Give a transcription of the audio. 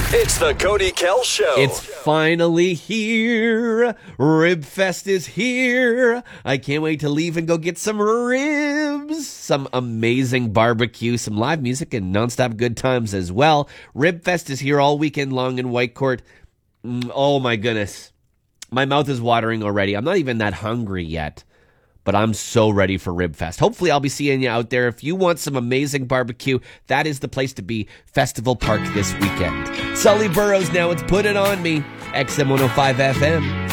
It's the Cody Kell Show. It's finally here. Rib Fest is here. I can't wait to leave and go get some ribs. Some amazing barbecue, some live music, and nonstop good times as well. Rib Fest is here all weekend long in Whitecourt. Oh my goodness. My mouth is watering already. I'm not even that hungry yet, but I'm so ready for Rib Fest. Hopefully I'll be seeing you out there. If you want some amazing barbecue, that is the place to be. Festival Park this weekend. Sully Burrows now. It's Put It On Me. XM 105 FM.